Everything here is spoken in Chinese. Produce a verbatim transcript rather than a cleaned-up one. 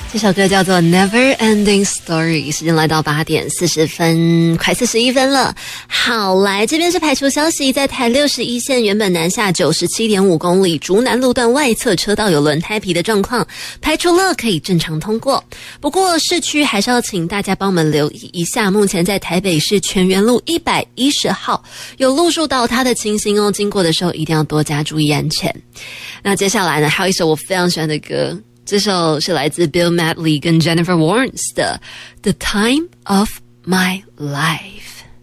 这首歌叫做 Never Ending Story， 时间来到八点四十分，快四十一分了。好，来这边是排除消息，在台六十一线原本南下 九十七点五 公里竹南路段外侧车道有轮胎皮的状况，排除了，可以正常通过。不过市区还是要请大家帮我们留意一下，目前在台北市全园路一百一十号有路树倒塌的情形哦，经过的时候一定要多加注意安全。那接下来呢，还有一首我非常喜欢的歌，这首是来自 Bill Medley 跟 Jennifer Warnes 的 The Time of My Life。